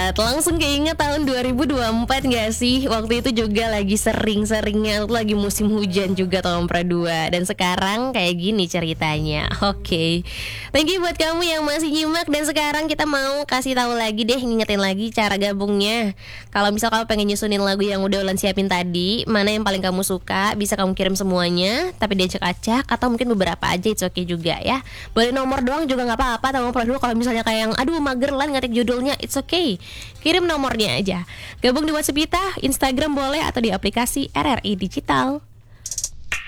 Langsung keinget tahun 2024 gak sih? Waktu itu juga lagi sering-seringnya, lagi musim hujan juga tahun Pra 2. Dan sekarang kayak gini ceritanya. Oke. Thank you buat kamu yang masih nyimak. Dan sekarang kita mau kasih tahu lagi deh, ngingetin lagi cara gabungnya. Kalau misal kamu pengen nyusunin lagu yang udah Ulan siapin tadi, mana yang paling kamu suka, bisa kamu kirim semuanya, tapi diacak-acak atau mungkin beberapa aja, it's okay juga ya. Boleh nomor doang juga gak apa-apa. Tahun Pra 2 kalau misalnya kayak yang aduh mager lan ngetik judulnya, it's okay, kirim nomornya aja. Gabung di WhatsApp kita, Instagram boleh, atau di aplikasi RRI Digital.